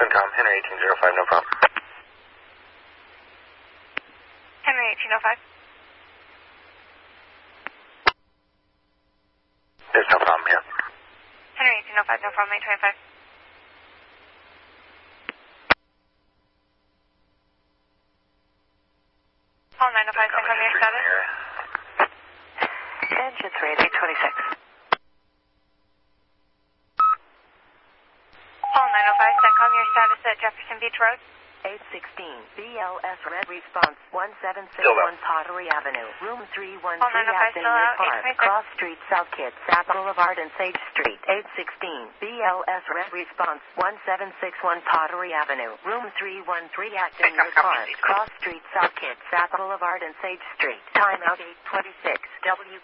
CENTCOM, Henry 1805, no problem. Henry 1805. There's no problem here. Henry 1805, no problem, 825. Paul 905, CENTCOM, your status? Engine 3 at 826. Paul 905, CENTCOM, your status at Jefferson Beach Road? 816, BLS Red Response 1761 Pottery Avenue, Room 313 Acton Near Park, Cross Street, South Kits, Sap Boulevard and Sage Street. 816, BLS Red Response 1761 Pottery Avenue, Room 313 Acton Near Park, Cross Street, South Kits, Sap Boulevard and Sage Street. Timeout 826, W.